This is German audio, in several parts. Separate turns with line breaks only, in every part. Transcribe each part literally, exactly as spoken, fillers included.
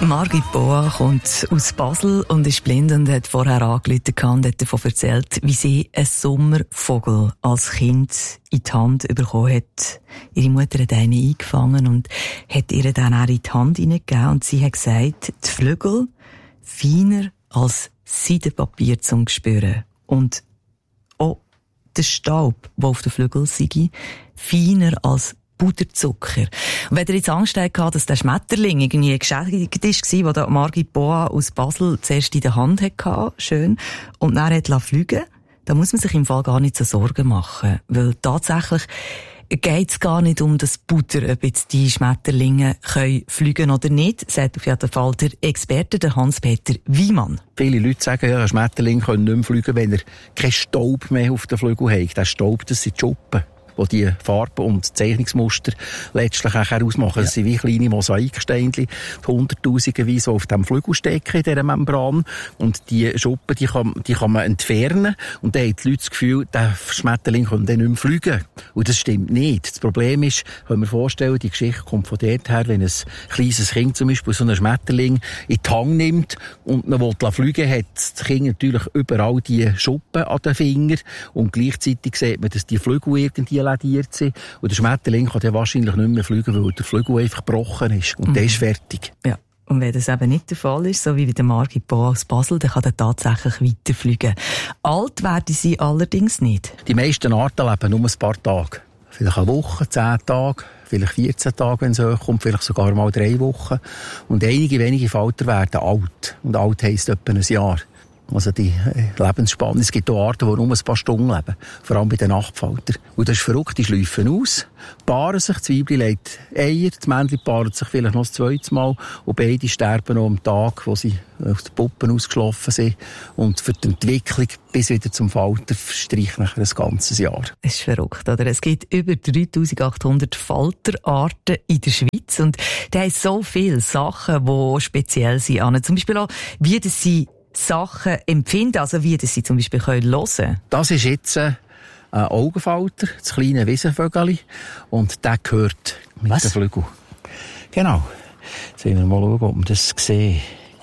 Margit Boa kommt aus Basel und ist blind und hat vorher angerufen und hat davon erzählt, wie sie einen Sommervogel als Kind in die Hand bekommen hat. Ihre Mutter hat einen eingefangen und hat ihr dann auch in die Hand hineingegeben und sie hat gesagt, die Flügel feiner als Seidenpapier zum Spüren. Und auch der Staub, der auf den Flügeln sei, feiner als Puderzucker. Und wenn ihr jetzt Angst hatte, dass der Schmetterling irgendwie geschädigt war, den Margit Boa aus Basel zuerst in der Hand hatte, schön, und dann hat fliegen lassen, dann muss man sich im Fall gar nicht so Sorgen machen. Weil tatsächlich geht es gar nicht um das Puder, ob jetzt die Schmetterlinge können fliegen oder nicht, sagt auf jeden Fall der Experte, der Hans-Peter Wiemann.
Viele Leute sagen, ja, ein Schmetterling kann nicht mehr fliegen, wenn er keinen Staub mehr auf den Flügeln hat. Der Staub, das sind die Schuppen, die die Farben und Zeichnungsmuster letztlich auch ausmachen. Das ja. sind wie kleine Mosaiksteinchen, hunderttausenderweise auf dem Flügel stecken, in dieser Membran. Und die Schuppen, die kann, die kann man entfernen. Und dann haben die Leute das Gefühl, der Schmetterling kann dann nicht mehr fliegen. Und das stimmt nicht. Das Problem ist, können wir vorstellen, die Geschichte kommt von dort her, wenn ein kleines Kind zum Beispiel so einen Schmetterling in die Hand nimmt und man will fliegen, hat das Kind natürlich überall die Schuppen an den Fingern. Und gleichzeitig sieht man, dass die Flügel irgendwie ladiert sind. Und der Schmetterling kann ja wahrscheinlich nicht mehr fliegen, weil der Flügel einfach gebrochen ist. Und mhm. der ist fertig.
Ja. Und wenn das eben nicht der Fall ist, so wie bei der Margit Boa aus Basel, dann kann er tatsächlich weiterfliegen. Alt werden sie allerdings nicht.
Die meisten Arten leben nur ein paar Tage. Vielleicht eine Woche, zehn Tage, vielleicht vierzehn Tage, wenn es hochkommt, vielleicht sogar mal drei Wochen. Und einige wenige Falter werden alt. Und alt heisst etwa ein Jahr. Also die Lebensspanne. Es gibt auch Arten, die nur ein paar Stunden leben. Vor allem bei den Nachtfaltern. Und das ist verrückt, die schleifen aus, paaren sich, die Weibchen legt Eier, die Männchen paaren sich vielleicht noch das zweite Mal und beide sterben noch am Tag, wo sie aus den Puppen ausgeschlafen sind. Und für die Entwicklung bis wieder zum Falter verstreicht nachher ein ganzes Jahr.
Das ist verrückt, oder? Es gibt über dreitausendachthundert Falterarten in der Schweiz und da haben so viele Sachen, die speziell sind. Zum Beispiel auch, wie das sie Sachen empfinden, also wie das sie zum Beispiel hören können.
Das ist jetzt ein Augenfalter, das kleine Wiesenvögeli, und der gehört mit
Was?
den Flügeln. Genau. Jetzt wollen wir mal schauen, ob wir das sehen.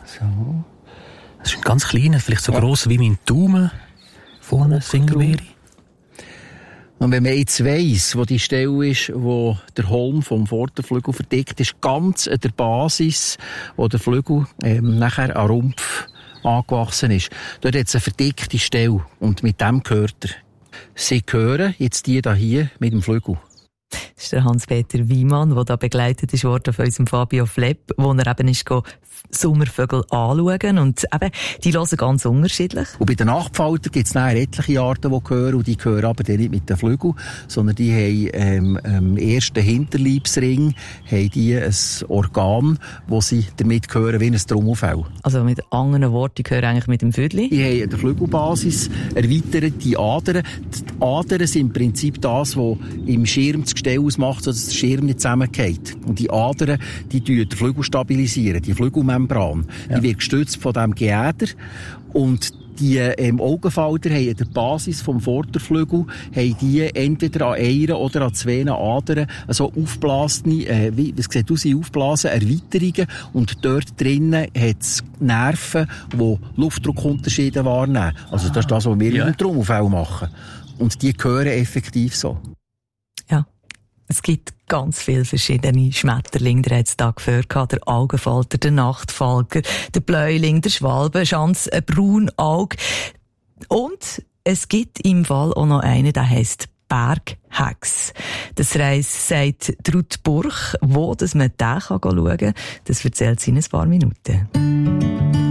So.
Das ist ein ganz kleiner, vielleicht so ja. gross wie mein Daumen vorne, Fingerbeere.
Und wenn man jetzt weiss, wo die Stelle ist, wo der Holm vom Vorderflügel verdeckt ist, ganz an der Basis, wo der Flügel ähm, nachher am Rumpf angewachsen ist. Dort hat es eine verdickte Stelle und mit dem gehört er. Sie hören jetzt die da hier mit dem Flügel.
Das ist der Hans-Peter Wiemann, der da begleitet ist worden von unserem Fabio Flepp, wo er eben ist Sommervögel anschauen und eben, die hören ganz unterschiedlich.
Und bei den Nachtfaltern gibt es nachher etliche Arten, die hören, und die hören aber nicht mit den Flügeln, sondern die haben ähm, im ersten Hinterleibsring haben die ein Organ, wo sie damit hören wie ein Trommelfell.
Also mit anderen Worten, die hören eigentlich mit dem Vödli?
Die haben an der Flügelbasis erweiterte Adern. Die Adern sind im Prinzip das, was im Schirm das Gestell ausmacht, sodass der Schirm nicht zusammengeht. Und die Adern, die stabilisieren den Flügel stabilisieren, die Flügelmembran. Ja. Die wird gestützt von diesem Geäder. Und die ähm, Augenfalter haben an der Basis vom Vorderflügel haben die entweder an einer oder an zwei Adern also aufblasene, äh, wie es sieht aus, aufblasen Erweiterungen, und dort drinnen hat es Nerven, die Luftdruckunterschiede wahrnehmen. Also das ist das, was wir ja. mit dem Trommelfell machen. Und die hören effektiv so.
Ja. Es gibt ganz viele verschiedene Schmetterlinge. Der hat es da gehört, der Augenfalter, der Nachtfalter, der Bläuling, der Schwalbenschanz, ein Braunaug. Und es gibt im Fall auch noch einen, der heisst Berghex. Das heisst, sagt Ruth Burch, wo dass man den schauen kann. Das erzählt sie in ein paar Minuten.